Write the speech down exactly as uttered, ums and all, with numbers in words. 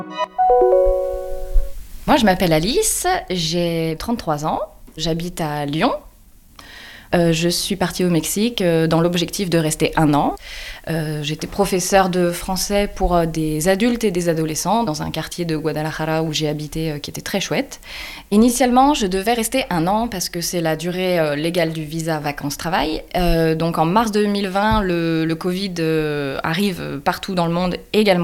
Moi, je m'appelle Alice, j'ai trente-trois ans, j'habite à Lyon. Euh, je suis partie au Mexique euh, dans l'objectif de rester un an. Euh, j'étais professeure de français pour euh, des adultes et des adolescents dans un quartier de Guadalajara où j'ai habité euh, qui était très chouette. Initialement, je devais rester un an parce que c'est la durée euh, légale du visa vacances-travail. Euh, donc en mars deux mille vingt, le, le Covid euh, arrive partout dans le monde, également